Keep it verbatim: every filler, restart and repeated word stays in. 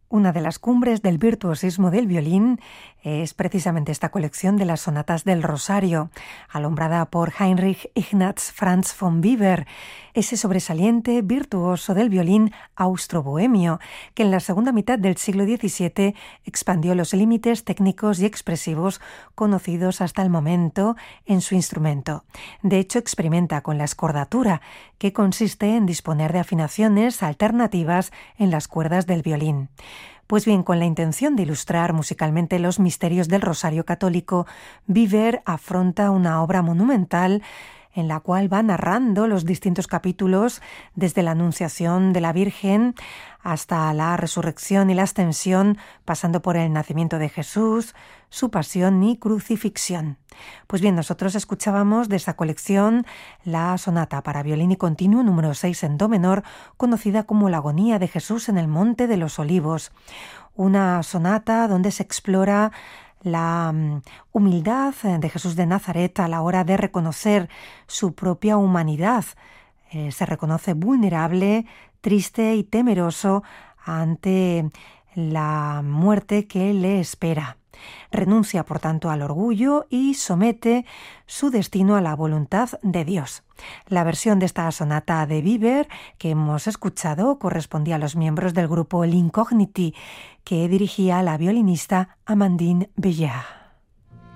Una de las cumbres del virtuosismo del violín es precisamente esta colección de las sonatas del Rosario, alumbrada por Heinrich Ignaz Franz von Weber, ese sobresaliente virtuoso del violín austrobohemio, que en la segunda mitad del siglo diecisiete expandió los límites técnicos y expresivos conocidos hasta el momento en su instrumento. De hecho, experimenta con la escordatura, que consiste en disponer de afinaciones alternativas en las cuerdas del violín. Pues bien, con la intención de ilustrar musicalmente los misterios del Rosario católico, Weber afronta una obra monumental en la cual va narrando los distintos capítulos desde la Anunciación de la Virgen hasta la Resurrección y la Ascensión, pasando por el nacimiento de Jesús, su pasión y crucifixión. Pues bien, nosotros escuchábamos de esa colección la sonata para violín y continuo número seis en do menor, conocida como la Agonía de Jesús en el Monte de los Olivos. Una sonata donde se explora la humildad de Jesús de Nazaret a la hora de reconocer su propia humanidad. Eh, se reconoce vulnerable, triste y temeroso ante la muerte que le espera. Renuncia, por tanto, al orgullo y somete su destino a la voluntad de Dios. La versión de esta sonata de Weber que hemos escuchado correspondía a los miembros del grupo L'Incogniti, que dirigía la violinista Amandine Béjart.